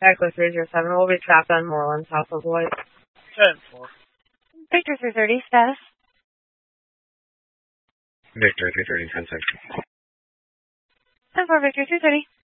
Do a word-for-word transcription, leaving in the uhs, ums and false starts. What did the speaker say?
Echo three zero seven will be trapped on Moreland, south of White. ten four. Victor three thirty, status. Victor three thirty, ten six. ten four, Victor three thirty.